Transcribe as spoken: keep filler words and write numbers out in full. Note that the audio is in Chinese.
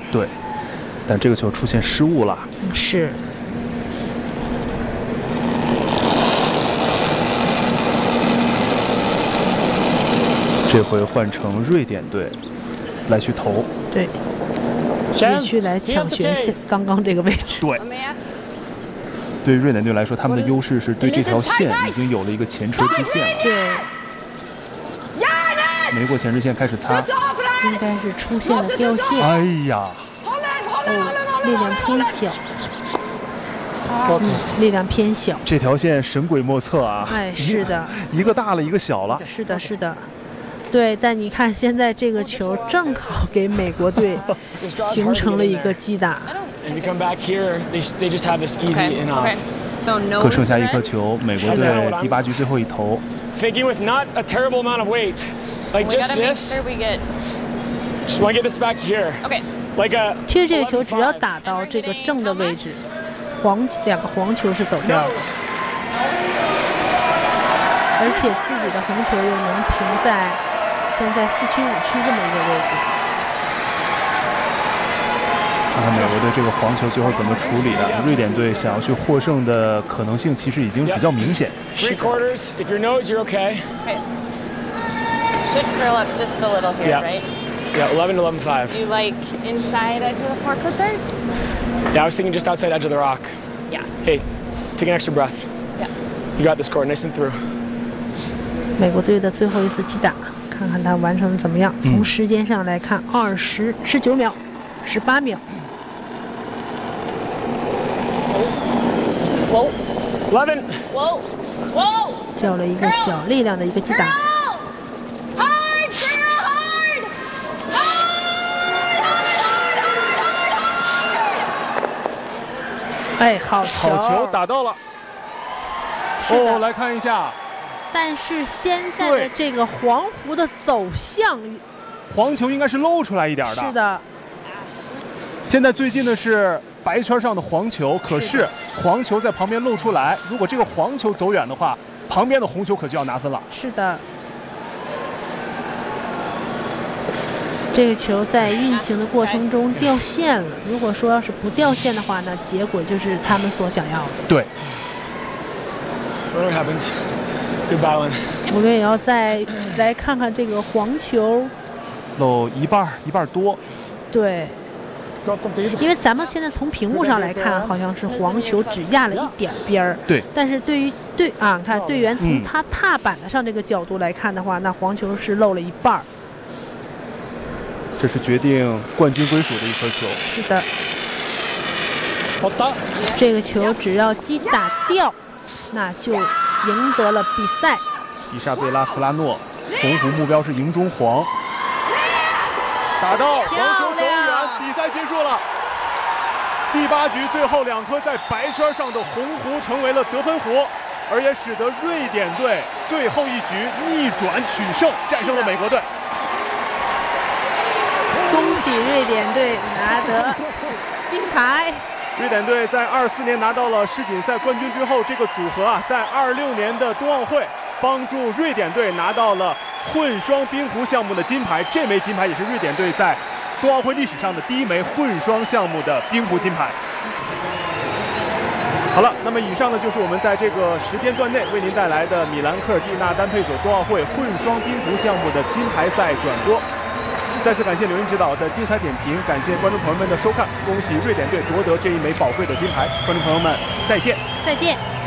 对，但这个球出现失误了。 是。 这回换成瑞典队来去投。 对。必须来抢选线刚刚这个位置。 对。对瑞典队来说，他们的优势是对这条线已经有了一个前车之鉴了。 对。 没过前置线开始擦， 应该是出现了掉线。 哎呀！ 哦，力量偏小。嗯，力量偏小。 这条线神鬼莫测啊！ 哎，是的， 一个大了，一个小了。 是的，是的。对，但你看现在这个球正好给美国队形成了一个击打。 各剩下一颗球，美国队第八局最后一投。 Thinking with not a terrible amount of weight, like just this. Just want to get this back here. Okay. Like a. 其实这个球只要打到这个正的位置，黄两个黄球是走掉的，而且自己的红球又能停在现在四区五区这么一个位置。 看看美国队这个黄球最后怎么处理的？瑞典队想要去获胜的可能性其实已经比较明显。 Three quarters. If your nose, you're okay. Okay. Should curl up just a little here, Yeah. right? Yeah, eleven to eleven five. You like inside edge of the forefoot there? Yeah, I was thinking just outside edge of the rock. Yeah. Hey, take an extra breath. Yeah. You got this, Court. Nice and through. 美国队的最后一次击打，看看他完成的怎么样。从时间上来看，二十十九秒，十八秒。 Whoa. Eleven. Whoa. Whoa. 叫了一个小力量的一个击打。 Hard, hard, hard. 哎，好球！ 好球打到了。哦，来看一下。 但是现在的这个黄湖的走向， 黄球应该是露出来一点的。 是的。 现在最近的是白圈上的黄球，可是黄球在旁边露出来。如果这个黄球走远的话，旁边的红球可就要拿分了。 是的。这个球在运行的过程中掉线了。如果说要是不掉线的话呢，结果就是他们所想要的。 对。 Whatever happens, good battling. 我们也要再来看看这个黄球， 露一半一半多。 对。因为咱们现在从屏幕上来看，好像是黄球只压了一点边儿。 对。 但是对于队啊，看队员从他踏板的上这个角度来看的话，嗯、那黄球是漏了一半儿。 这是决定冠军归属的一颗球。 是的。 好的。 这个球只要击打掉，那就赢得了比赛。 伊莎贝拉·弗拉诺，红湖目标是赢中黄。打到黄球走远，比赛结束了。第八局最后两颗在白圈上的红湖成为了得分湖，而也使得瑞典队最后一局逆转取胜，战胜了美国队。 恭喜瑞典队拿得金牌。 瑞典队在二四年拿到了世锦赛冠军之后，这个组合啊，在二六年的冬奥会帮助瑞典队拿到了混双冰壶项目的金牌。这枚金牌也是瑞典队在冬奥会历史上的第一枚混双项目的冰壶金牌。好了，那么以上呢就是我们在这个时间段内为您带来的米兰科尔蒂纳丹佩佐冬奥会混双冰壶项目的金牌赛转播。再次感谢刘英指导的精彩点评，感谢观众朋友们的收看，恭喜瑞典队夺得这一枚宝贵的金牌。观众朋友们，再见！ 再见。